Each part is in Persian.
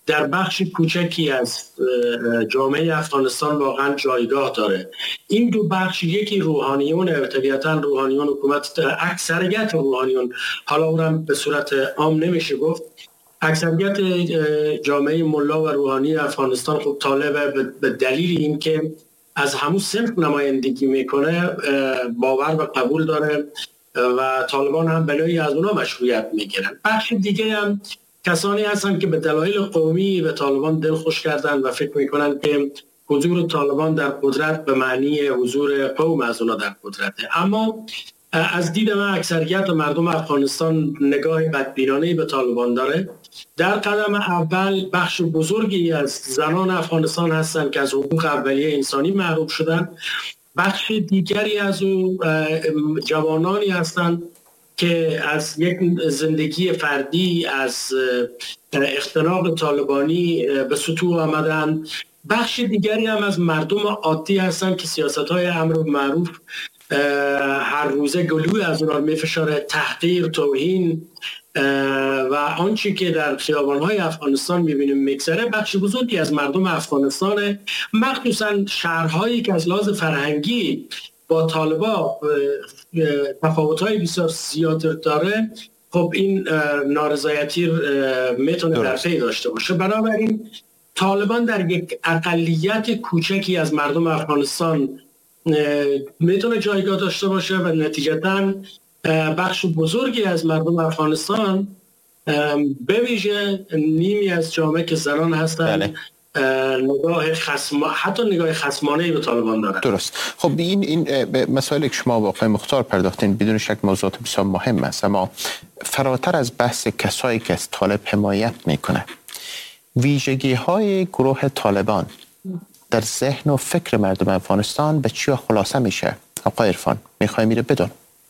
در بخش کوچکی از جامعه افغانستان واقعا جایگاه داره. این دو بخش، یکی روحانیون، طبیعتا روحانیون حکومت، اکثریت روحانیون، حالا اونم به صورت عام نمیشه گفت، اکثریت جامعه ملا و روحانی افغانستان خب طالبه به دلیل اینکه از همون صنف نمایندگی میکنه باور و قبول داره و طالبان هم بلایی از اونا مشروعیت میگیرن. بخش دیگه هم کسانی هستن که به دلایل قومی به طالبان دلخوش کردن و فکر میکنن که حضور طالبان در قدرت به معنی حضور قوم از اونا در قدرته. اما از دید من اکثریت مردم افغانستان نگاه بدبینانه‌ای به طالبان داره. در قدم اول بخش بزرگی از زنان افغانستان هستند که از حقوق اولیه انسانی محروم شدن. بخش دیگری از او جوانانی هستند که از یک زندگی فردی، از اختناق طالبانی به سطوح آمدن. بخش دیگری هم از مردم عادی هستند که سیاست‌های امر معروف هر روزه گلوی از اونها میفشاره، تحقیر، توهین و آنچه که در خیابان‌های افغانستان می‌بینیم میگذره. بخش بزرگی از مردم افغانستان، مخصوصا شهرهایی که از لحاظ فرهنگی با طالبا تفاوت‌های بسیار زیاد داره، خب این نارضایتی میتونه در پی داشته باشه. بنابراین طالبان در یک اقلیت کوچکی از مردم افغانستان میتونه جایگاه داشته باشه و نتیجتاً بخش بزرگی از مردم افغانستان به ویژه نیمی از جامعه که زنان هستند حتی نگاه خصمانه‌ای به طالبان دارن. درست. خب این مسائلی که شما واقعا مختار پرداختین بدون شک موضوعات بسیار مهم است، اما فراتر از بحث کسایی که از طالب حمایت میکنه، ویژگی های گروه طالبان در ذهن و فکر مردم افغانستان به چی خلاصه میشه؟ آقای عرفان میخوای میره بدون.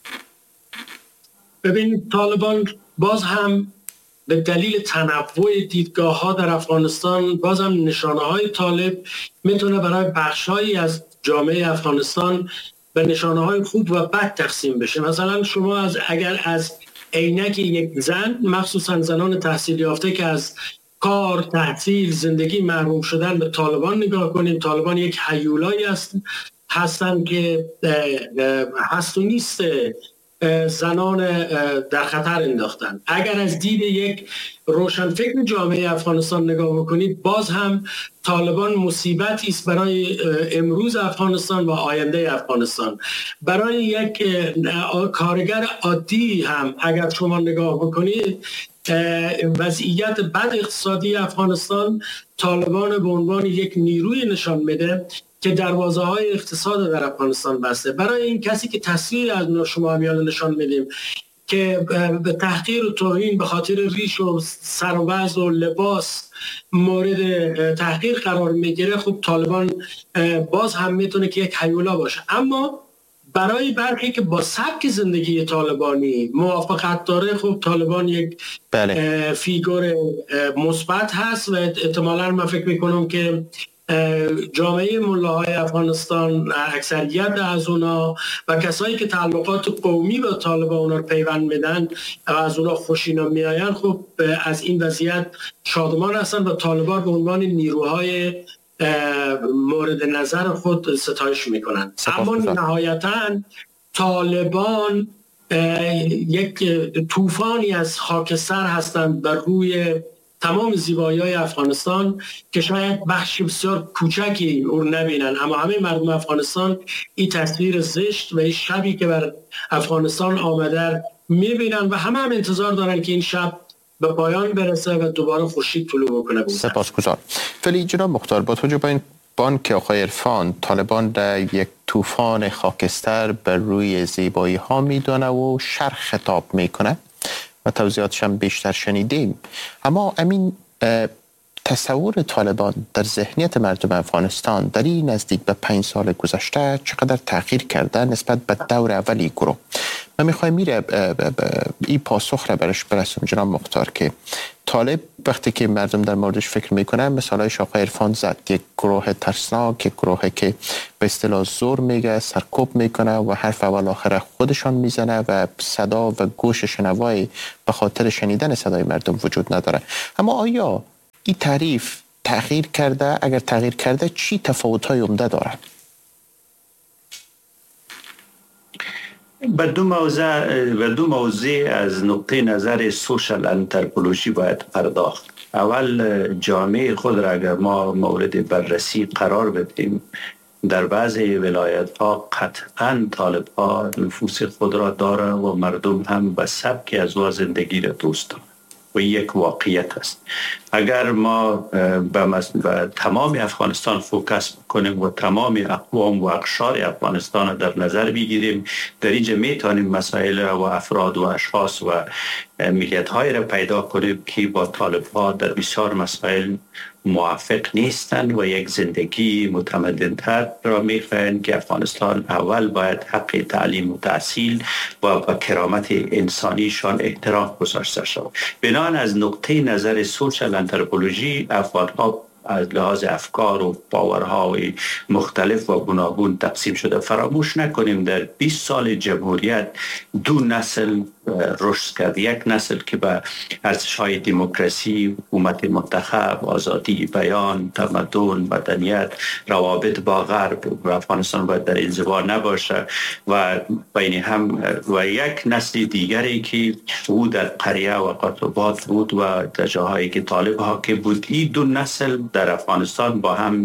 ببین، طالبان باز هم به دلیل تنوع دیدگاه ها در افغانستان، باز هم نشانه های طالب میتونه برای بخش هایی از جامعه افغانستان به نشانه های خوب و بد تقسیم بشه. مثلا شما اگر از عینک یک زن، مخصوصا زنان تحصیل یافته که از کار، تحصیل، زندگی محروم شدن، به طالبان نگاه کنیم، طالبان یک هیولایی هستن که هست و نیست زنان در خطر انداختن. اگر از دید یک روشنفکر جامعه افغانستان نگاه بکنید، باز هم طالبان مصیبتی است برای امروز افغانستان و آینده افغانستان. برای یک کارگر عادی هم اگر شما نگاه بکنید، وضعیت بد اقتصادی افغانستان طالبان به عنوان یک نیروی نشان میده که دروازه‌های اقتصاد در افغانستان بسته. برای این کسی که تصویر از شما همیان نشان میدیم که به تحقیر و توهین به خاطر ریش و سروز و لباس مورد تحقیر قرار میگیره، خب طالبان باز هم میتونه که یک هیولا باشه. اما برای برخی که با سبک زندگی طالبانی موافقت داره، خب طالبان یک فیگور مثبت هست و احتمالاً من فکر میکنم که جامعه ملاهای افغانستان، اکثریت از اونا و کسایی که تعلقات قومی با طالبان اونا رو پیوند میدن و از اونا خوشینا میآین، خب از این وضعیت شادمان هستن و طالبان به عنوان نیروهای مورد نظر خود ستایش میکنن. اما نهایتاً طالبان یک طوفانی از خاکستر هستند بر روی تمام زیبایی‌های افغانستان که شاید بخش بسیار کوچکی اون نبینن، اما همه مردم افغانستان این تصویر زشت و این شبی که بر افغانستان آمده میبینن و همه هم انتظار دارن که این شب به پایان برسه و دوباره خورشید طلوع بکنه. سپاسگزار. ولی جناب مختار، با توجه به این بانک آقای عرفان، طالبان در یک طوفان خاکستر بر روی زیبایی ها میدانه و شر خطاب میکنه و توضیحاتش هم بیشتر شنیدیم، اما امین تصور طالبان در ذهنیت مردم افغانستان در این نزدیک به 5 سال گذشته چقدر تغییر کرده نسبت به دور اولی گروه؟ من میخوایم میره این پاسخ را برش برسیم جناب مختار که طالب وقتی که مردم در موردش فکر میکنن، مثالای آقای عرفان زد، یک گروه ترسناک، یک گروه که به اصطلاح زور میگه، سرکوب میکنه و حرف اول آخر خودشان میزنه و صدا و گوش شنوایی به خاطر شنیدن صدای مردم وجود نداره. اما آیا این تعریف تغییر کرده؟ اگر تغییر کرده چی تفاوت‌های عمده داره؟ به دو موضوع از نقطه نظر سوشال انترپولوژی باید پرداخت. اول جامعه خود را اگر ما مورد بررسی قرار بدیم، در بعضی ولایت ها قطعا طالب ها نفوس خود را داره و مردم هم به سبک از زندگی را دوست دارند و یک واقعیت است. اگر ما به تمام افغانستان فوکس کنیم و تمام اقوام و اقشار افغانستان را در نظر بگیریم، در اینجا میتونیم مسائل و افراد و اشخاص و ملیت های را پیدا کنیم که با طالب ها در بسیار مسائل موافق نیستند و یک زندگی متمدن تر را میخواهند که افغانستان اول باید حق تعلیم و تحصیل و با کرامت انسانیشان احترام گذاشته شود. بنابراین از نقطه نظر سوشال انترپولوژی افغان ها از لحاظ افکار و باورهای مختلف و گوناگون تقسیم شده. فراموش نکنیم در 20 سال جمهوریت دو نسل رشد کرد. یک نسل که به ارزش‌های دموکراسی، حکومت منتخب، آزادی بیان، تمدن، مدنیت، روابط با غرب و افغانستان باید در انزوا نباشه و بین هم و یک نسل دیگری که او در قریه و قطبات بود و در جاهایی که طالب حاکم بود. این دو نسل در افغانستان با هم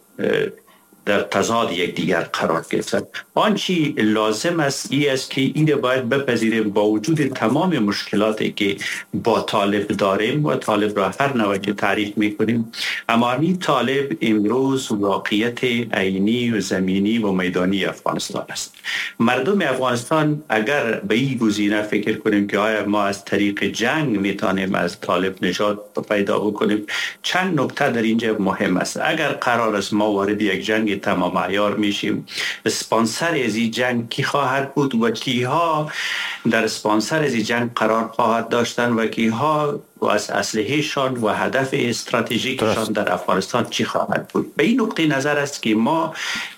در تضاد یک دیگر قرار گرفتن. آنچه لازم است این است که این باید بپذیریم با وجود تمام مشکلاتی که با طالب داریم و طالب را هر نوع که تعریف میکنیم، اما این طالب امروز واقعیت عینی و زمینی و میدانی افغانستان است. مردم افغانستان اگر به این گزینه فکر کنیم که آیا ما از طریق جنگ میتونیم از طالب نجات پیدا بکنیم، چند نکته در اینجا مهم است. اگر قرار است ما وارد یک جنگ تمام عیار میشیم، اسپانسر از این جنگ کی خواهد بود و کیها در اسپانسر از این جنگ قرار خواهد داشتن و کیها و از اسلحه‌شان و هدف استراتژیکشان در افغانستان چی خواهد بود. به این نقطه نظر است که ما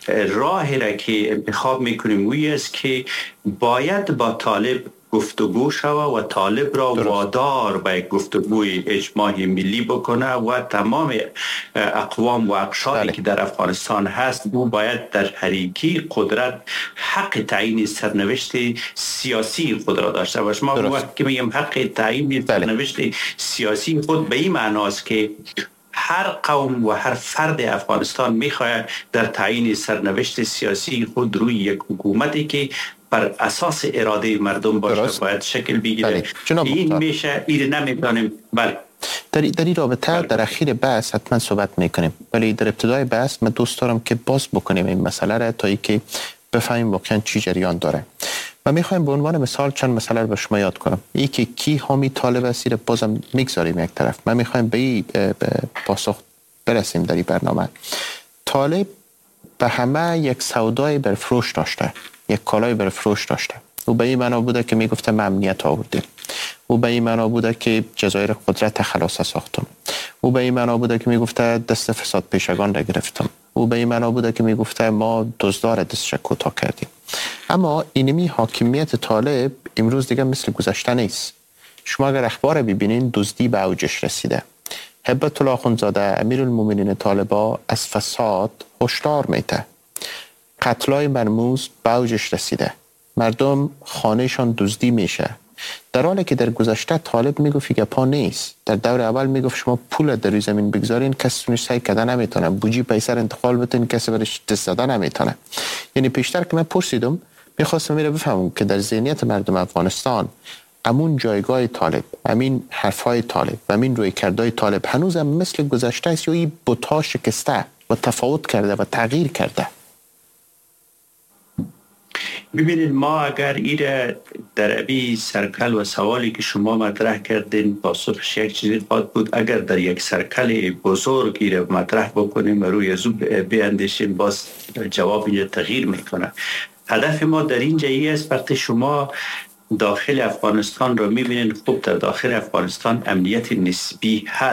راهی را که انتخاب میکنیم وی است که باید با طالب گفتگو شود و طالب را وادار به گفتگوی اجماعی ملی بکنه و تمام اقوام و اقشاری که در افغانستان هست او باید در حریکی قدرت حق تعیین سرنوشت سیاسی خود را داشته باشه. ما وقتی که میگیم حق تعیین سرنوشت سیاسی خود به این معناست که هر قوم و هر فرد افغانستان میخواهد در تعیین سرنوشت سیاسی خود روی یک حکومتی که بر اساس اراده مردم باشه باید شکل بگیره. این میشه این نمیتونیم. بله در این رابطه در اخیر بحث حتما صحبت میکنیم، ولی در ابتدای بحث من دوست دارم که باز بکنیم این مسئله را تا اینکه بفهمیم واقعا چی جریان داره. و میخوایم به عنوان مثال چند مسئله رو به شما یاد کنم. یکی کی حامی طالب است رو بازم میگذاریم یک طرف. من میخوایم به این پاسخ برسیم در این برنامه. طالب به همه یک سودای برفروش داشته، یک کالای برفروش داشته. او به این معنا بوده که میگفته من امنیت آوردیم. او به این معنا بوده که جزایر قدرت خلاص ساختم. او به این معنا بوده که میگفته دست فساد پیشگان را گرفتم. او به این معنا بوده که میگفته ما دزدار دستش کوتاه کردیم. اما اینمی حاکمیت طالب امروز دیگه مثل گذشته نیست. شما اگر اخبار ببینین دزدی به اوجش رسیده. هبت الله اخوندزاده امیرالمومنین طالبا از فساد هشدار میده. قتلای مرموز به اوجش رسیده. مردم خانهشان دزدی میشه. در حالی که در گذشته طالب میگفت گپا نیست. در دور اول میگفت شما پول در روی زمین بگذارین کسی تونش سعی کرده نمیتونه، بودجه پیسر انتقال بتین کسی برش دست زده نمیتونه. یعنی پیشتر که من پرسیدم میخواستم میره بفهمم که در ذهنیت مردم افغانستان امون جایگاه طالب، امین حرفای طالب و امین روی کردهای طالب هنوز هم مثل گذشته است یا این بوتا شکسته و تفاوت کرده و تغییر کرده؟ ببینید ما اگر این در ابی سرکل و سوالی که شما مطرح کردین پاسخش یک چیزی خواهد بود. اگر در یک سرکل بزرگ این مطرح بکنیم و روی زود بیاندیشیم باز جواب اینجا تغییر میکنه. هدف ما در اینجا است وقتی شما داخل افغانستان رو میبینین، خوب در داخل افغانستان امنیت نسبی هست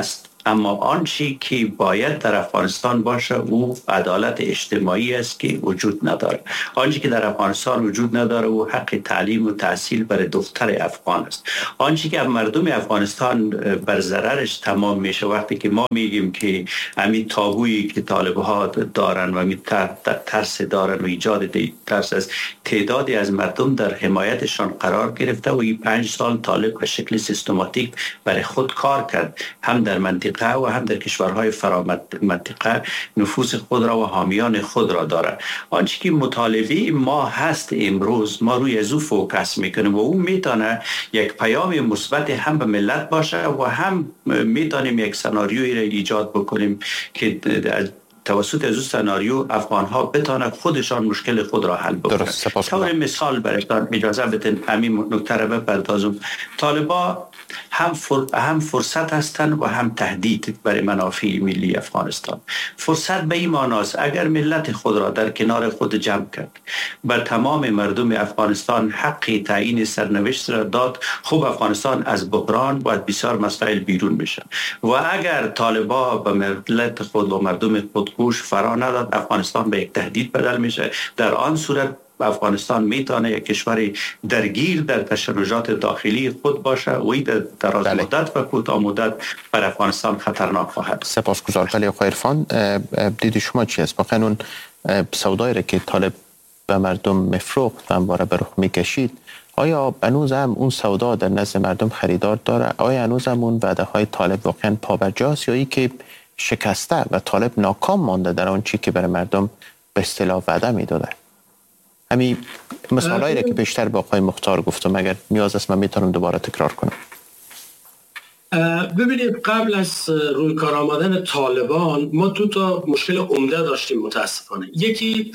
اما آنچه که باید در افغانستان باشه او عدالت اجتماعی است که وجود نداره. آنچه که در افغانستان وجود نداره او حق تعلیم و تحصیل برای دختر افغان است. آنچه که مردم افغانستان بر ضررش تمام میشه وقتی که ما میگیم که همین تابویی که طالب‌ها دارن و همین ترس دارن و ایجاد ترس از تعدادی از مردم در حمایتشان قرار گرفته و این 5 سال طالب به شکل سیستماتیک برای خود کار کرد، هم در منطقه و هم در کشورهای فرامنطقه نفوذ خود را و حامیان خود را دارد. آنچه که مطالبه ما هست امروز ما روی از او فوکس میکنیم و او میتونه یک پیام مثبت هم به ملت باشه و هم میتونیم یک سناریویی را ایجاد بکنیم که توسط از اون سناریو افغان‌ها بتونن خودشان مشکل خود را حل بکنن. طور مثال برایتان اجازه بدین همین نکته را بپردازم. طالبا هم فرصت هستند و هم تهدید برای منافع ملی افغانستان. فرصت به این معناست اگر ملت خود را در کنار خود جمع کرد بر تمام مردم افغانستان حق تعیین سرنوشت را داد، خوب افغانستان از بحران و بسیار مسائل بیرون میشه. و اگر طالبا به ملت خود و مردم خود گوش فرا نداد افغانستان به یک تهدید بدل میشه. در آن صورت افغانستان میتونه یک کشور درگیر در تشنجات داخلی خود باشه و این در دراز مدت و کوتاه مدت بر افغانستان خطرناک خواهد. سپاسگزار. ولی آقای عرفان دید شما چی است؟ واقعا اون سودایی را که طالب به مردم میفروخت و همواره به رخ میکشید، آیا هنوز هم اون سودا در نزد مردم خریدار داره؟ آیا هنوز هم اون وعده های طالب واقعا پابرجاست یا ای که شکسته و طالب ناکام مانده در آن چی که برای مردم به اصطلاح وعده میداده؟ همین مثالایی را که بیشتر با آقای مختار گفتم اگر نیاز است من میتونم دوباره تکرار کنم. ببینید قبل از روی کار آمدن طالبان ما 2 تا مشکل عمده داشتیم متاسفانه. یکی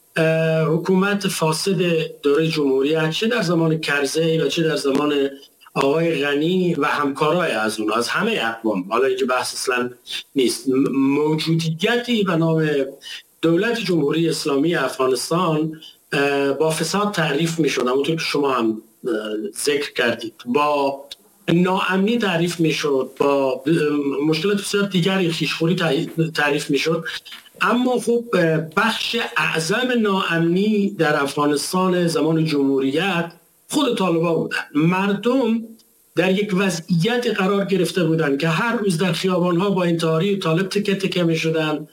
حکومت فاسد دوره جمهوریت، چه در زمان کرزی و چه در زمان آقای غنی و همکارای از اون، از همه اقوام، حالا اینجا بحث اصلا نیست، موجودیتی به نام دولت جمهوری اسلامی افغانستان با فساد تعریف می شد، همونطور که شما هم ذکر کردید، با ناامنی تعریف می شد، با مشکلات بسیار دیگری خویشخوری تعریف می شد. اما خب بخش اعظم ناامنی در افغانستان زمان جمهوریت خود طالبان بودن. مردم در یک وضعیت قرار گرفته بودند که هر روز در خیابان‌ها با انتحاری طالب تکه تکه می شدن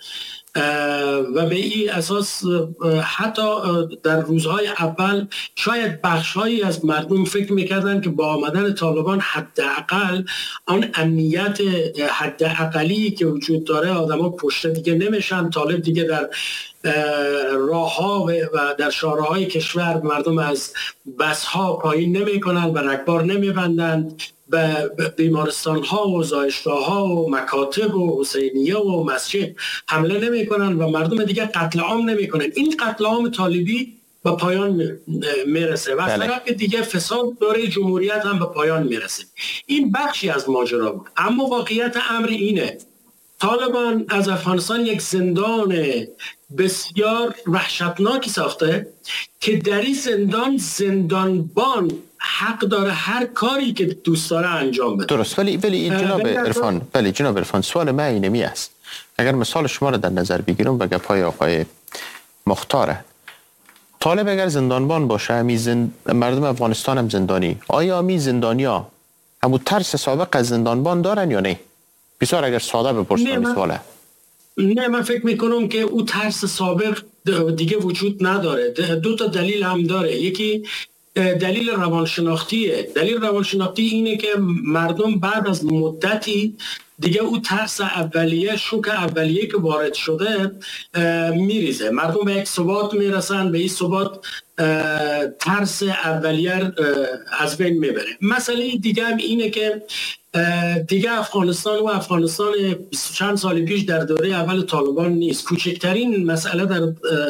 و به این اساس حتی در روزهای اول شاید بخشهایی از مردم فکر میکردن که با آمدن طالبان حداقل آن امنیت حداقلی که وجود داره آدم‌ها کشته دیگه نمیشن، طالب دیگه در راه‌ها و در شارع‌های کشور مردم از بس‌ها پایین نمی‌کنن و رگبار نمی‌بندند، به بیمارستان‌ها و زایشگاه‌ها و مکاتب و حسینیه و مسجد حمله نمی‌کنن و مردم دیگه قتل عام نمی‌کنن. این قتل عام طالبی به پایان میرسه و از طرف دیگه فساد دوره جمهوریت هم به پایان میرسه. این بخشی از ماجرا بود. اما واقعیت امر اینه طالبان از افغانستان یک زندان بسیار وحشتناکی ساخته که در این زندانبان حق داره هر کاری که دوست داره انجام بده. درست. ولی جناب عرفان سوال من اینمی است. اگر مثال شما را در نظر بگیرم و گپای آقای مختاره، طالب اگر زندانبان باشه مردم افغانستان هم زندانی، آیا امی زندانیا همون ترس سابق از زندانبان دارن یا نه؟ بسیار اگر ساده بپرسم سواله. نه، من فکر میکنم که او ترس سابق دیگه وجود نداره. 2 تا دلیل هم داره. یکی دلیل روانشناختیه. دلیل روانشناختی اینه که مردم بعد از مدتی دیگه او ترس اولیه، شوک اولیه که وارد شده میریزه. مردم به یک ثبات میرسن، به این ثبات ترس اولیه از بین میبره. مسئله دیگه هم اینه که دیگه افغانستان 20 چند سال پیش در دوره اول طالبان نیست. کوچکترین مسئله در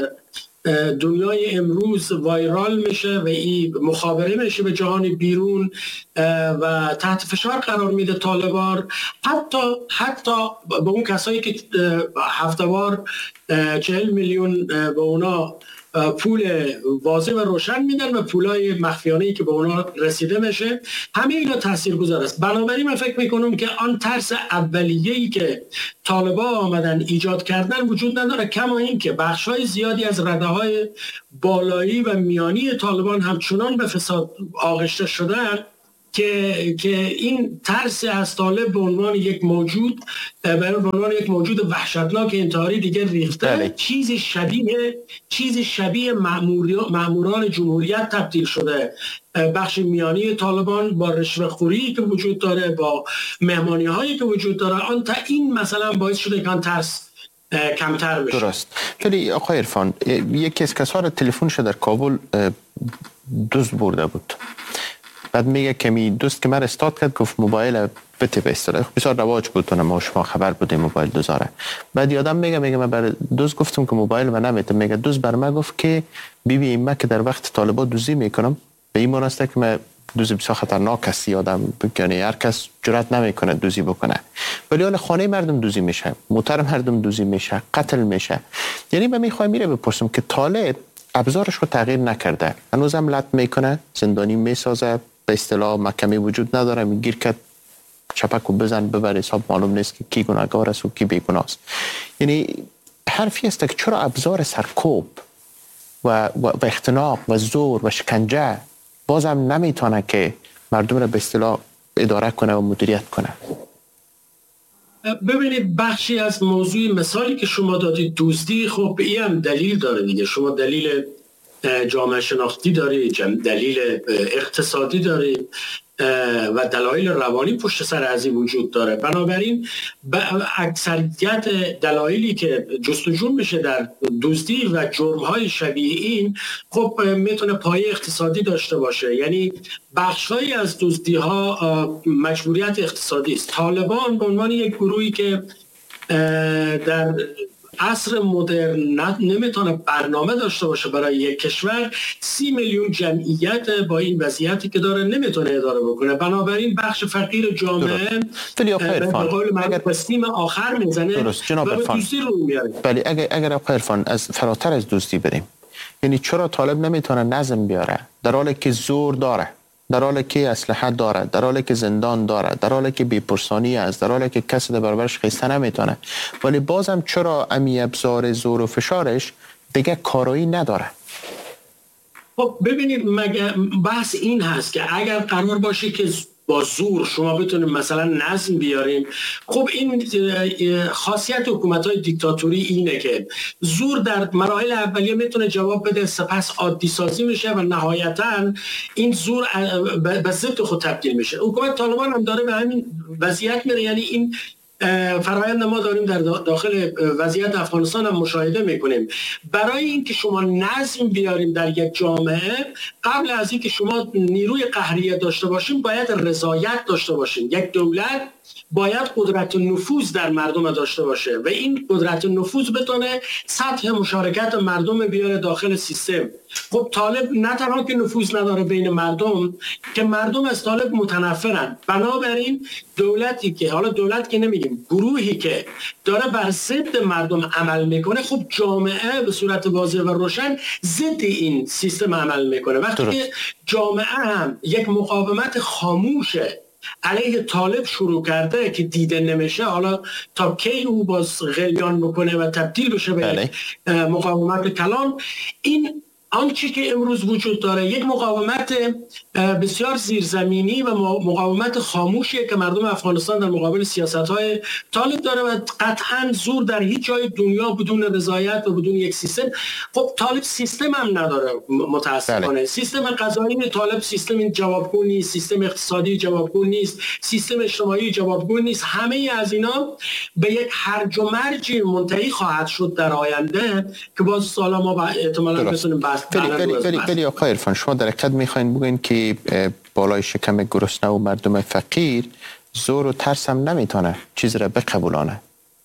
دنیای امروز وایرال میشه و این مخابره میشه به جهان بیرون و تحت فشار قرار میده طالبان، حتی به اون کسایی که هفته‌وار 40 میلیون به اونا پول واضح و روشن میدن و پولای مخفیانه‌ای که به اونا رسیده میشه، همه اینا تاثیرگذار است. بنابراین من فکر میکنم که آن ترس اولیه‌ای که طالبان آمدن ایجاد کردن وجود نداره، کما این که بخش‌های زیادی از رده‌های بالایی و میانی طالبان همچنان به فساد آغشته شدن که این ترس از طالب به عنوان یک موجود وحشتناک انتحاری دیگه ریخته. بله. چیزی شبیه مأموران جمهوریت تبدیل شده. بخش میانی طالبان با رشوه‌خوری که وجود داره، با مهمانی هایی که وجود داره، این مثلا باعث شده که آن ترس کمتر بشه. درست. ولی آقای عرفان، یکی از کسا را تلفنش در کابل دزد برده بود. بعد میگه که دوست که من استارت کرد، گفت موبایل بده به اصطلاح بسیار رواج بود، ما شما خبر بودیم موبایل دوزاره. بعد یادم میگه من بر دوست گفتم که موبایل من نمیده، میگه دوست بر من گفت که بیبی من که در وقت طالبان دوزی میکنم، به این مناسبت که من دوزی بسیار خطرناک است، آدم یعنی هر کس جرئت نمیکنه دوزی بکنه، ولی حال خانه مردم دوزی میشه، موتر مردم دوزی میشه، قتل میشه. یعنی من میخوام میره بپرسم که طالب ابزارش رو تغییر نکرده، هنوزم لط میکنه، زندانی میسازه، به اصطلاح محکمه وجود نداره، میگیر که چپک و بزن ببر، حساب معلوم نیست که کی گناهکار است و کی بیگناه است. یعنی حرفی است که چرا ابزار سرکوب و اختناق و زور و شکنجه بازم نمیتونه که مردم را به اصطلاح اداره کنه و مدیریت کنه؟ ببینید بخشی از موضوع مثالی که شما دادید دزدی، خب این هم دلیل داره دیگه. شما دلیل جامعه شناختی دارید، دلیل اقتصادی دارید و دلایل روانی پشت سر از این وجود داره. بنابراین اکثریت دلایلی که جستجو میشه در دزدی و جرم‌های شبیه این خب میتونه پایه اقتصادی داشته باشه. یعنی بخش‌هایی از دزدی‌ها مجبوریت اقتصادی است. طالبان به عنوان یک گروهی که در عصر مدرن نمیتونه برنامه داشته باشه برای یک کشور، 30 میلیون جمعیت با این وضعیتی که داره نمیتونه اداره بکنه. بنابراین بخش فقیر جامعه به قول معروف قسیم آخر میزنه و به دزدی رو میاره. ولی اگر آقای عرفان از فراتر از دزدی بریم، یعنی چرا طالب نمیتونه نظم بیاره در حالی که زور داره، در حالی که اسلحه داره، در حالی که زندان داره، در حالی که بی‌پرسانی است، در حالی که کسی در برابرش خیسته نمیتونه، ولی بازم چرا امی ابزار زور و فشارش دیگه کارایی نداره؟ خب ببینید، مگه بحث این هست که اگر قرار باشه که با زور شما بتونید مثلا نظم بیاریم، خب این خاصیت حکومت‌های دیکتاتوری اینه که زور در مراحل اولیه میتونه جواب بده، سپس عادی سازی میشه و نهایتاً این زور به ضد خود تبدیل میشه. حکومت طالبان هم داره به همین وضعیت میره. یعنی این فرایند ما داریم در داخل وضعیت افغانستان هم مشاهده میکنیم. برای اینکه شما نظم بیاریم در یک جامعه، قبل از اینکه شما نیروی قهریه داشته باشیم باید رضایت داشته باشیم. یک دولت باید قدرت نفوذ در مردم داشته باشه و این قدرت نفوذ بتونه سطح مشارکت مردم بیاره داخل سیستم. خب طالب نه تنها که نفوذ نداره بین مردم، که مردم از طالب متنفرن. بنابراین دولتی که، حالا دولت که نمیگیم، گروهی که داره بر ضد مردم عمل میکنه، خب جامعه به صورت واضح و روشن ضد این سیستم عمل میکنه. وقتی که جامعه هم یک مقاومت خاموشه علیه طالب شروع کرده که دیده نمیشه، حالا تا کی او باز غلیان بکنه و تبدیل بشه به مقاومت کلان، این آنچه که امروز وجود داره یک مقاومت بسیار زیرزمینی و مقاومت خاموشیه که مردم افغانستان در مقابل سیاست‌های طالب داره و قطعاً زور در هیچ جای دنیا بدون رضایت و بدون یک سیستم. خب طالب سیستم هم نداره متاسفانه. سیستم قضایی طالب سیستم جوابگو نیست، سیستم اقتصادی جوابگو نیست، سیستم اجتماعی جوابگو نیست. همه از اینا به یک هرج و مرج منتهی خواهد شد در آینده که باز سالا ما احتمالاً بتونیم ولی آقای عرفان، شما در حقیقت میخواین بگین که بالای شکم گرسنه و مردم فقیر زور و ترس هم نمیتونه چیز را بقبولانه.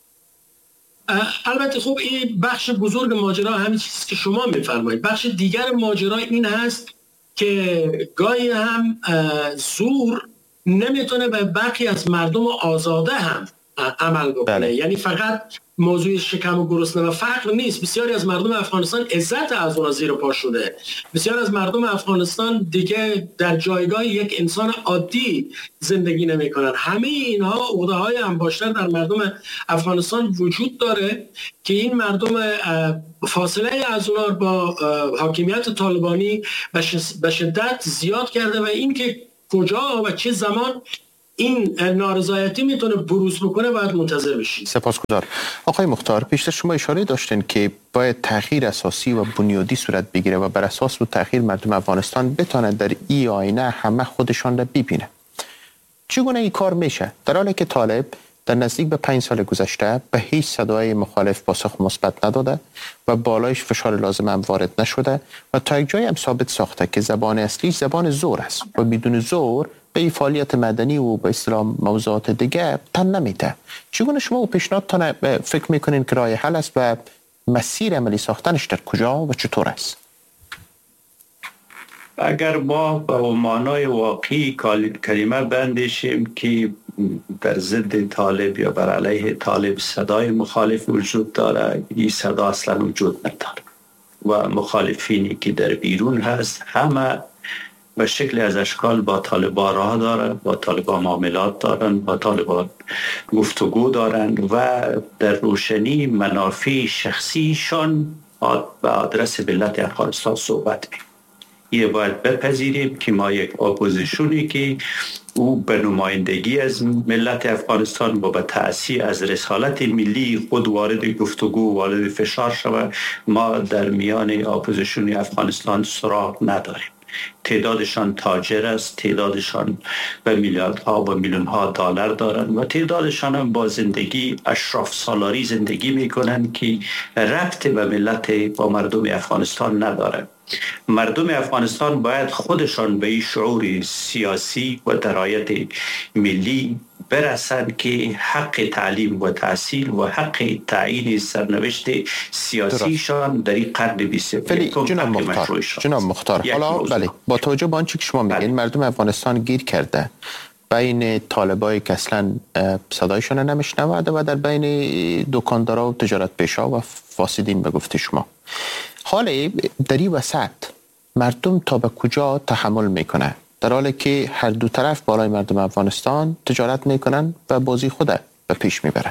البته خب این بخش بزرگ ماجرا همین چیزی که شما میفرمایید. بخش دیگر ماجرا این هست که گاهی هم زور نمیتونه به برخی از مردم آزاده هم عمل بکنه. یعنی فقط موضوع شکم و گرسنه و فقر نیست. بسیاری از مردم افغانستان عزت از اونها زیر پا شده. بسیار از مردم افغانستان دیگه در جایگاه یک انسان عادی زندگی نمی‌کنند. همه اینها عقده‌های انباشته در مردم افغانستان وجود داره که این مردم فاصله از اونها با حاکمیت طالبانی به شدت زیاد کرده و این که کجا و چه زمان این نارضایتی میتونه بروز بکنه باید منتظر بشید. سپاسگزار. آقای مختار، پیشتر شما اشاره داشتین که باید تغییر اساسی و بنیادی صورت بگیره و بر اساس و تغییر مردم افغانستان بتونن در این آینه همه خودشان را ببینه. چگونه این کار میشه در حالی که طالب در نزدیک به 5 سال گذشته به هیچ صدای مخالف پاسخ مثبت نداده و بالایش فشار لازم هم وارد نشده و تا یک جایی هم ثابت ساخته که زبان اصلی زبان زور است و بدون زور به این فعالیت مدنی و به اصطلاح موضوعات دیگه تن نمیده. چگونه شما پیشنهادتان فکر میکنین که راه حل است و مسیر عملی ساختنش در کجا و چطور است؟ اگر ما به معنای واقعی کلمه بندشیم که در ضد طالب یا بر علیه طالب صدای مخالف وجود داره، این صدا اصلا وجود نداره و مخالفینی که در بیرون هست همه به شکل از اشکال با طالبان راه دارن، با طالبان معاملات دارن، با طالبان گفتگو دارن و در روشنی منافع شخصیشان به آدرس ملت افغانستان صحبت می. یه باید بپذیریم که ما یک اپوزیشنی که او به نمایندگی از ملت افغانستان و به تأثیر از رسالت ملی خود وارد گفتگو وارد فشار شود، ما در میان اپوزیشن افغانستان سراغ نداریم. تعدادشان تاجر است، تعدادشان به میلیاردها و میلیونها دلار دارند و تعدادشان هم با زندگی اشراف سالاری زندگی میکنند که ربط به ملت با مردم افغانستان ندارند. مردم افغانستان باید خودشان به این شعور سیاسی و درایت ملی برسند که حق تعلیم و تحصیل و حق تعیین سرنوشت سیاسیشان در این قرن 21 جناب مختار حالا بله با توجه به آنچه که شما میگین مردم افغانستان گیر کرده بین طالبایی که اصلا صدایشون نمیشنوده و در بین دکاندارا و تجارت پیشا و فاسدین به گفته شما. حالا در این وسط مردم تا به کجا تحمل میکنه در حالی که هر دو طرف بالای مردم افغانستان تجارت میکنن و بازی خود به پیش میبرن؟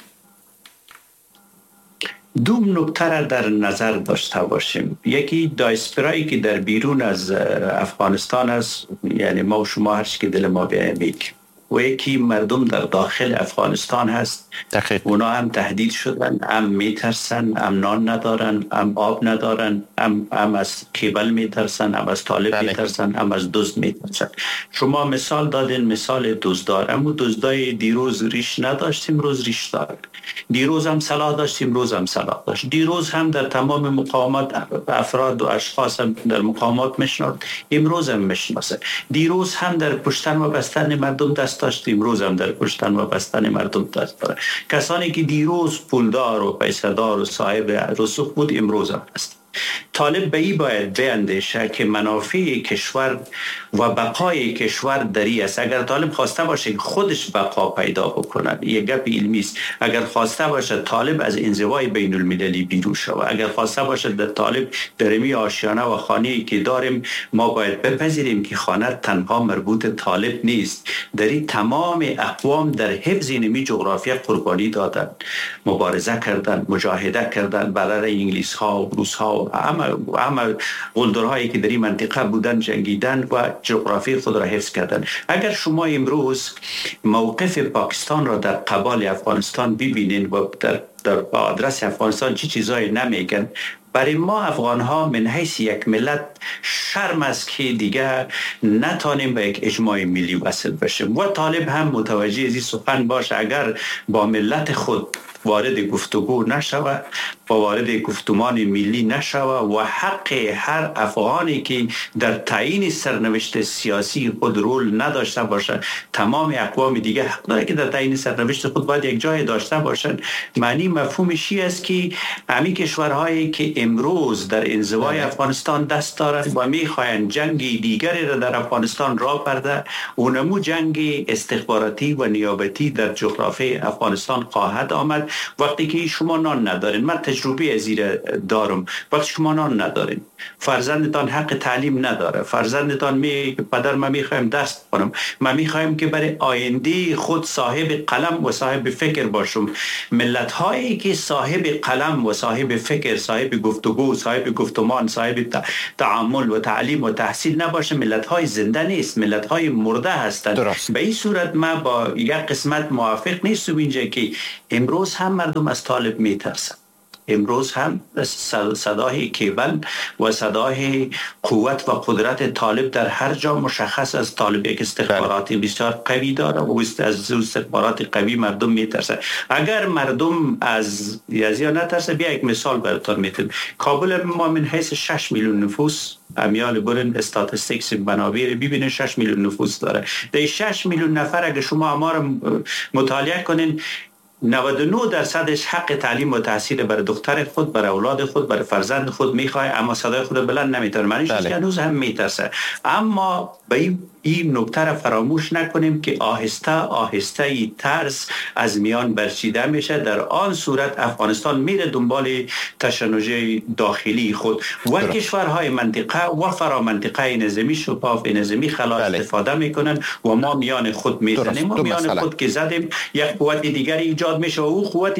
دو نکته را در نظر داشته باشیم. یکی دایسپرایی که در بیرون از افغانستان است، یعنی ما و شما هرچی که دل ما بیایم میگیم، و یکی مردم در داخل افغانستان هست. اونا هم تهدید شدن، هم میترسن، هم نان ندارن، هم آب ندارن، هم از کیبل میترسن، هم از طالب میترسن، هم از دزد میترسن. شما مثال دادین، مثال دزدار. اما دزدای دیروز ریش نداشتیم، روز ریش دارن. دیروز هم سلاح داشتیم، روز هم سلاح داشت. دیروز هم در تمام مقامات افراد و اشخاص هم در مقامات میشناسد، امروز هم میشناسه. دیروز هم در کشتن و بستن مردم دست داشت، امروز هم در کشتن و بستن مردم دست داره. کسانی که دیروز پولدار و پیسه‌دار و صاحب رسوخ بود امروز هم هست. طالب به این باید بیندیشه که منافع کشور و بقای کشور دری است. اگر طالب خواسته باشه خودش بقا پیدا بکنه، یه گپ علمی است. اگر خواسته باشه طالب از انزوای بین المللی بیرون شود، اگر خواسته باشه در طالب درمی آشیانه و خانه‌ای که داریم، ما باید بپذیریم که خانه تنها مربوط طالب نیست. دری تمام اقوام در حفظ نمی جغرافیا قربانی دادن، مبارزه کردن، مجاهده کردن برای انگلیس ها و روس ها و همه قلدرهایی که در این منطقه بودن، جنگیدن و جغرافی خود را حفظ کردن. اگر شما امروز موقف پاکستان را در قبال افغانستان ببینید و در آدرس افغانستان چی چیزایی نمیگن، برای ما افغان ها من حیث یک ملت شرم است که دیگه نتانیم به یک اجماع ملی وصل بشیم. و طالب هم متوجه از این سخن باشه، اگر با ملت خود وارد گفتگو نشود و وارد گفتمان ملی نشوه و حق هر افغانی که در تعیین سرنوشت سیاسی خود رول نداشته باشه، تمام اقوام دیگه حق داره که در تعیین سرنوشت خود باید یک جای داشته باشند. معنی مفهومش است که همین کشورهایی که امروز در انزوای افغانستان دست دارند و میخواهند جنگ دیگری را در افغانستان راه برده، اونمو جنگ استخباراتی و نیابتی در جغرافی افغانستان خواهد آمد. وقتی که شما نان ندارین، من تجربه از این دارم، وقتی شما نان ندارین، فرزندتان حق تعلیم نداره، فرزندتان پدر من میخوایم درس بخونم، من میخوایم که برای آینده خود صاحب قلم و صاحب فکر باشم. ملت هایی که صاحب قلم و صاحب فکر، صاحب گفتگو، صاحب گفتمان، صاحب تعامل و تعلیم و تحصیل نباشه، ملت های زنده نیست، ملت های مرده هستند. به این صورت من با یک قسمت موافق نیستم اینجا که امروز هم مردم از طالب میترسن. امروز هم صدای کیبل و صدای قوت و قدرت طالب در هر جا مشخص. از طالب یک استخباراتی بسیار قوی داره و از استخبارات قوی مردم میترسه. اگر مردم از یزیا نترسه، بیا یک مثال براتون میتونم. کابل ما من حیث 6 میلیون نفوس، امیال برن استاتستیکس منابع ببینن 6 میلیون نفوس داره. در 6 میلیون نفر اگر شما آمار مطالعه کنین، 99% حق تعلیم و تحصیل برای دختر خود، برای اولاد خود، برای فرزند خود میخواه، اما صدای خود بلند نمیتونه. معنیش که هنوز هم میترسه. اما به این نکته را فراموش نکنیم که آهسته آهسته ترس از میان برچیده میشه. در آن صورت افغانستان میره دنبال تشنج داخلی خود و کشورهای منطقه و فرامنطقه نظامی شفاف نظامی خلا استفاده میکنن و ما میان خود میزنیم و میان خود که زدیم یک قوت دیگر ایجاد میشه و او قوت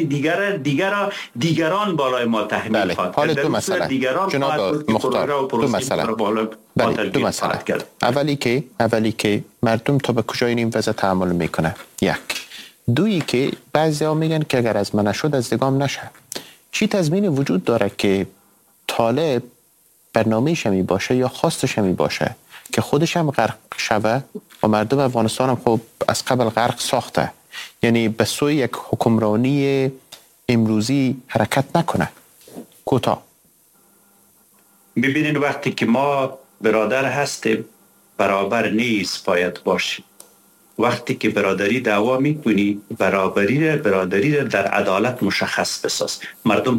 دیگران بالای ما تحمیل خواهد. حال دو مسئله جناب مختار، دو مسئله. دو مسئله. اولی که مردم تا به کجای این وضع تحمل میکنه، یک. دویی که بعضی ها میگن که اگر از من نشد از دگام نشه. چی تضمین وجود داره که طالب برنامه‌ش همی باشه یا خواستش همی باشه که خودش هم غرق شوه و مردم افغانستان هم خب از قبل غرق ساخته، یعنی به سوی یک حکمرانی امروزی حرکت نکنه؟ کوتاه. ببینید وقتی که ما برادر هستیم برابر نیست باید باشیم. وقتی که برادری دعوا میکنی، برادری در عدالت مشخص بساز. مردم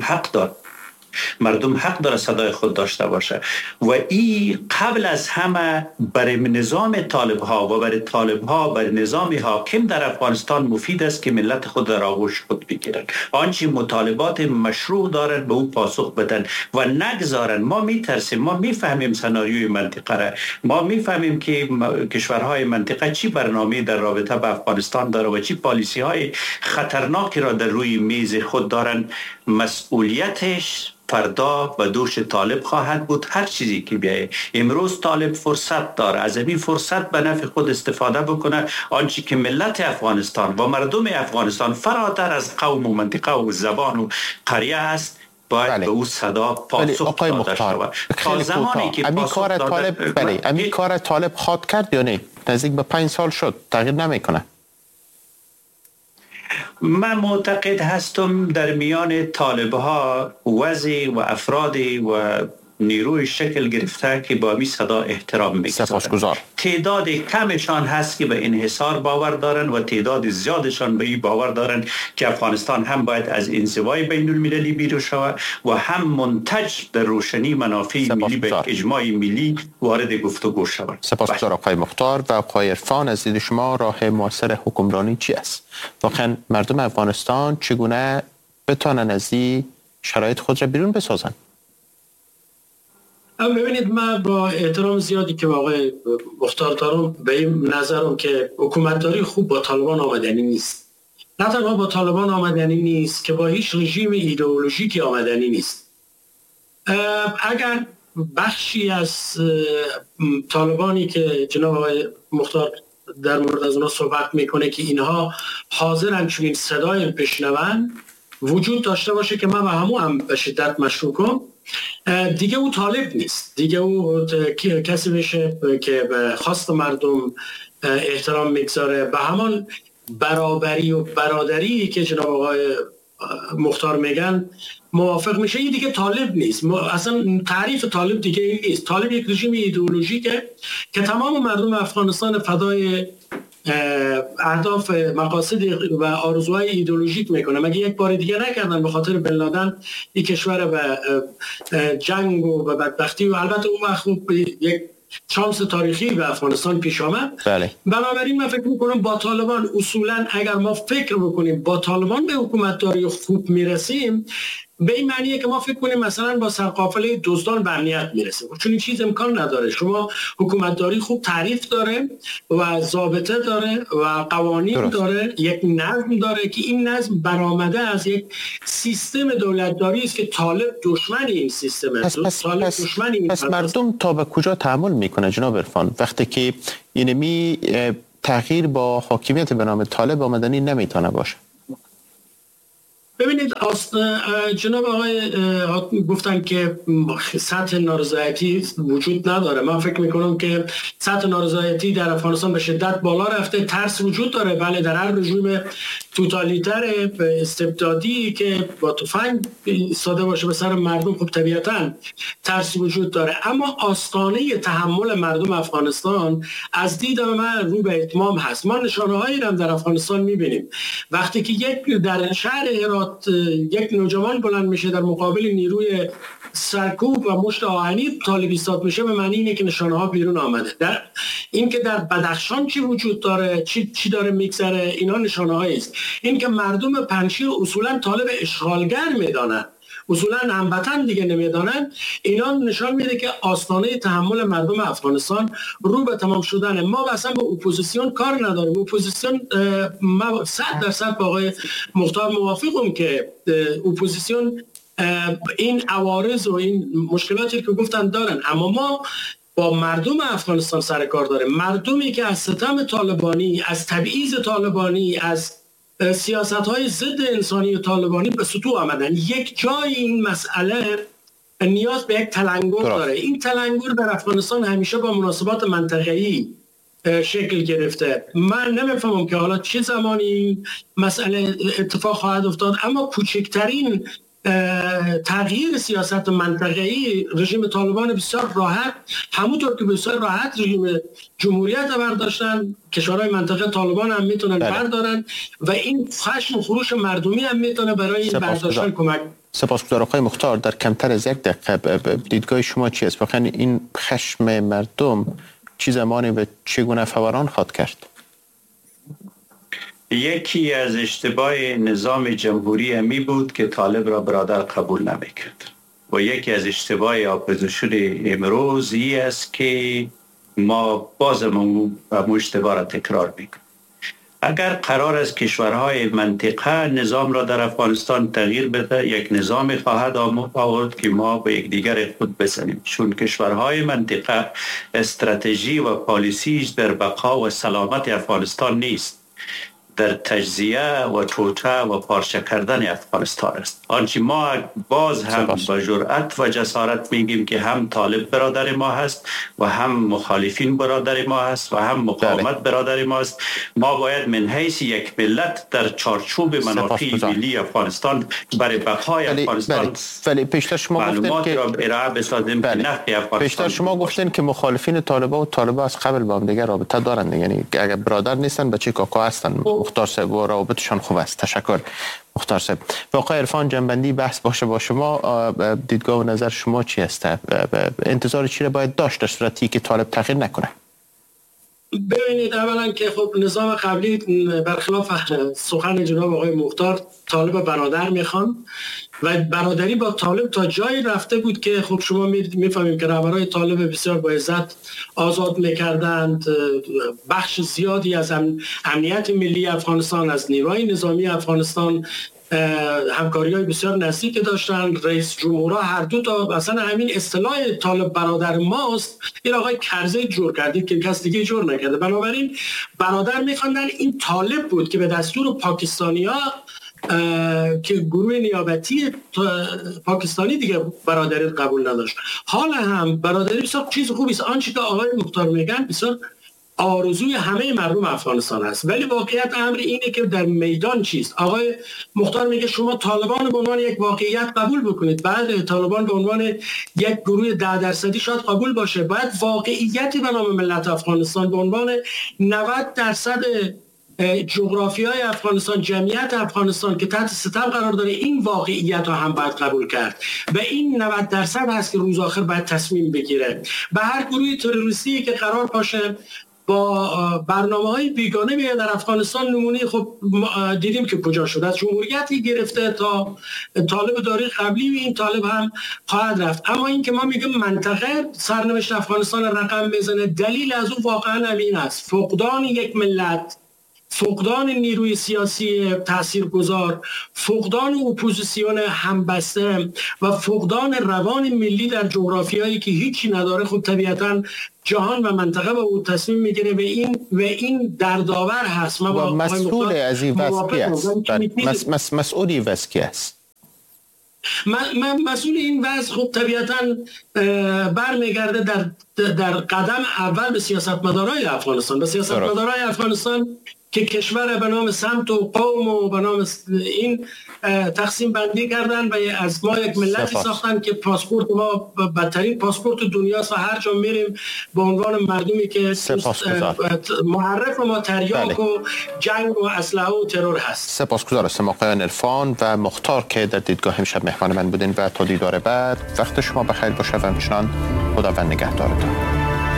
حق داره صدای خود داشته باشه و این قبل از همه برای نظام طالب ها و برای طالب ها، برای نظام حاکم در افغانستان مفید است که ملت خود در آغوش خود بگیرن، آنچه مطالبات مشروع دارن به او پاسخ بدن و نگذارن. ما میترسیم، ما میفهمیم سناریوی منطقه را، ما میفهمیم که کشورهای منطقه چی برنامه در رابطه با افغانستان داره و چی پالیسی های خطرناکی را در روی میز خود دارن. مسئولیتش فردا به دوش طالب خواهد بود. هر چیزی که بیایه امروز طالب فرصت داره از این فرصت به نفع خود استفاده بکنه. آنچه که ملت افغانستان و مردم افغانستان فراتر از قوم و منطقه و زبان و قریه است باید به او صدا پاسخ داده شود. تا زمانی که پاسخ داده امی کار طالب خواد کرد یا نه؟ نزدیک به 5 سال شد، تغییر نمیکنه. من معتقد هستم در میان طالب ها وضع و افراد و نیروی شکل گرفته که با می صدا احترام می‌گذارند. تعداد کمشان هست که به انحصار باور دارن و تعداد زیادشان به این باور دارن که افغانستان هم باید از انزوای بین المللی بیرون شود و هم منتج در روشنی منافع ملی به اجماع ملی وارد گفتگو شود. سپاسگزار آقای مختار. و آقای عرفان، از دید شما راه موثر حکمرانی چی است؟ واقعا مردم افغانستان چگونه بتوانند از این شرایط خود را بیرون بسازن؟ ببینید، من با احترام زیادی که با آقای مختار دارم به این نظرم که حکومتداری خوب با طالبان آمدنی نیست. نه تنها با طالبان آمدنی نیست که با هیچ رژیم ایدئولوژیکی آمدنی نیست. اگر بخشی از طالبانی که جناب آقای مختار در مورد از اونا صحبت میکنه که اینها حاضرن چون این صدای بشنون وجود داشته باشه که من به همون هم به شدت مشکوکم، دیگه او طالب نیست، دیگه او کسی میشه که به خواست مردم احترام میگذاره، به همان برابری و برادری که جناب آقای مختار میگن موافق میشه. این دیگه طالب نیست. اصلا تعریف طالب دیگه این نیست. طالب یک رژیم ایدئولوژیکه که تمام مردم افغانستان فدای اهداف مقاصد و آرزوهای ایدئولوژیک میکنه. مگه یک بار دیگه نکردن به خاطر بن لادن این کشور و جنگ و بدبختی و البته اون وقت یک شانس تاریخی به افغانستان پیش آمد. بله. بنابراین من فکر میکنم با طالبان اصولا اگر ما فکر بکنیم با طالبان به حکومتداری خوب میرسیم، به این معنیه که ما فکر کنیم مثلا با سرقافله دزدان به امنیت میرسیم، چون این چیز امکان نداره. شما حکومتداری خوب تعریف داره و ضابطه داره و قوانین داره، یک نظم داره که این نظم برآمده از یک سیستم دولتداری است که طالب دشمن این سیستمه. پس مردم تا به کجا تحمل میکنه جناب عرفان وقتی که اینمی تغییر با حاکمیت به نام طالب آمدنی نمیتونه باشه؟ ببینید جناب آقای گفتن که سطح نارضایتی وجود نداره. من فکر میکنم که سطح نارضایتی در افغانستان به شدت بالا رفته. ترس وجود داره، بله، در هر رژیم توتالیتر استبدادی که با تفنگ ایستاده باشه به سر مردم، خب طبیعتاً ترس وجود داره. اما آستانه تحمل مردم افغانستان از دید من رو به اتمام هست. ما نشانه‌هایی هم در افغانستان میبینیم. وقتی که در شهر هرات یک نوجوان بلند میشه در مقابل نیروی سرکوب و مشت آهنی طالب ایستاد میشه، به معنی اینه که نشانه ها بیرون آمده. در این که در بدخشان چی وجود داره، چی داره میگذره، اینا نشانه هایی است. این که مردم پنجشیر اصولا طالب اشغالگر میدانن، اصولا هموطن دیگه نمیدانن، اینا نشان میده که آستانه تحمل مردم افغانستان رو به تمام شدنه. ما اصلا با اپوزیسیون کار نداریم. اپوزیسیون، ما 100% با آقای مختار موافقم که اپوزیسیون این عوارض و این مشکلاتی که گفتن دارن، اما ما با مردم افغانستان سر کار داریم. مردمی که از ستم طالبانی، از تبعیض طالبانی، از سیاست‌های ضد انسانی و طالبانی به سطوح آمدن. یک جای این مسئله نیاز به یک تلنگر داره. این تلنگر در افغانستان همیشه با مناسبات منطقه‌ای شکل گرفته. من نمیفهمم که حالا چه زمانی این مسئله اتفاق خواهد افتاد، اما کوچکترین تغییر سیاست منطقه‌ای رژیم طالبان بسیار راحت، همونطور که بسیار راحت رژیم جمهوریت برداشتن، کشورهای منطقه طالبان هم میتونن بردارن و این خشم و خروش مردمی هم میتونه برای این برداشتن کمک. سپاسگزارم آقای مختار. در کمتر از یک دقیقه دیدگاه شما چی است؟ واقعا این خشم مردم چه زمانی و چگونه فوران خواهد کرد؟ یکی از اشتباه نظام جمهوری امی بود که طالب را برادر قبول نمیکرد و یکی از اشتباه اپوزیسیون امروز این است که ما بازم اشتباه را تکرار میکنیم. اگر قرار است کشورهای منطقه نظام را در افغانستان تغییر بده، یک نظام خواهد آورد که ما به یک دیگر خود بزنیم، چون کشورهای منطقه استراتژی و پالیسیش در بقا و سلامت افغانستان نیست، در تجزیه و توطئه و پارچه کردن افغانستان است. آنچه ما باز هم با جرأت و جسارت میگیم که هم طالب برادر ما هست و هم مخالفین برادر ما هست و هم مقاومت برادر ما است. ما باید من حیث یک ملت در چارچوب منافع ملی افغانستان برای بقای افغانستان معلومات را ارائه بسازیم که نفع افغانستان. پیشتر شما گفتین که مخالفین طالبان و طالبان از قبل با هم دیگر رابطه دارند، یعنی اگر برادر نیستن بچه کاکا هستن. مختار صاحب و رابطشان خوب است. تشکر مختار صاحب. و آقای عرفان، جنبندی بحث باشه با شما، دیدگاه و نظر شما چی است؟ انتظار چی را باید داشت در صورتی که طالب تغییر نکنه؟ ببینید، اولا که خب نظام قبلی برخلاف سخن جناب آقای مختار طالب برادر میخوان و برادری با طالب تا جایی رفته بود که خب شما میفهمیم که رهبرای طالب بسیار با عزت آزاد میکردند. بخش زیادی از امنیت ملی افغانستان، از نیروهای نظامی افغانستان همکاری‌های بسیار نزدیک داشتن. رئیس جمهورها هر دو تا مثلا همین اصطلاح طالب برادر ماست این آقای کرزی جور کردید که کس دیگه جور نکرده. بنابراین برادر می‌خواندن. این طالب بود که به دستور پاکستانی‌ها که گروه نیابتی پاکستانی دیگه برادری قبول نداشت. حالا هم برادری بسیار چیز خوبی است. آنچه که آقای مختار میگن بسیار آرزوی همه مردم افغانستان است. ولی واقعیت امر اینه که در میدان چیست؟ آقای مختار میگه شما طالبان به عنوان یک واقعیت قبول بکنید. بعد طالبان به عنوان یک گروه 10% شاید قبول باشه. باید واقعیتی به نام ملت افغانستان به عنوان 90% جغرافیای افغانستان، جمعیت افغانستان که تحت ستم قرار داره، این واقعیت رو هم باید قبول کرد و این 90% هست که روز آخر باید تصمیم بگیره. به هر گروه تروریستی که قرار باشه با برنامه‌های بیگانه بیاد در افغانستان، نمونه خب دیدیم که کجا شد. از جمهوریتی گرفته تا طالب داری قبلی و این طالب هم خواهد رفت. اما این که ما میگیم منطقه سرنوشت افغانستان رقم بزنه، دلیل از اون واقعا همین است: فقدان یک ملت، فقدان نیروی سیاسی تاثیرگذار، فقدان اپوزیسیون همبسته و فقدان روان ملی در جغرافیایی که هیچی نداره. خب طبیعتاً جهان و منطقه با او تصمیم میگیره و این دردآور هست. ما مسئول از این وضع است. مسئولی وضع کی است؟ مسئول این وضع خب طبیعتاً برمیگرده در قدم اول به سیاستمدارای افغانستان، به سیاستمدارای افغانستان که کشور به نام سمت و قوم و به نام این تقسیم بندی کردن و از ما یک ملتی ساختن که پاسپورت ما بدترین پاسپورت دنیاست و هر جا میریم به عنوان مردمی که محرف ما تریاک و جنگ و اسلحه و ترور هست. سپاسگزار هستم آقایان عرفان و مختار که در دیدگاه امشب مهمان من بودین و تا دیدار بعد وقت شما بخیر باشه و همچنان خداوند نگهدارتان.